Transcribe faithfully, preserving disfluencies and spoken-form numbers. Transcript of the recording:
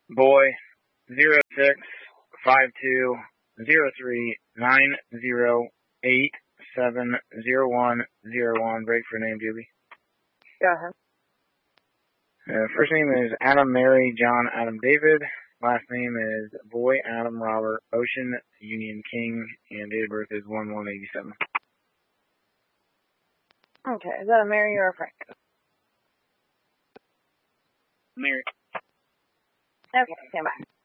boy, zero six five two zero three nine zero eight seven zero one zero one. Break for name, Julie. Go ahead. Uh, first name is Adam Mary John Adam David. Last name is Boy Adam Robert Ocean Union King, and date of birth is one one eighty-seven. Okay, is that a Mary or a Frank? Mary. Okay, stand by.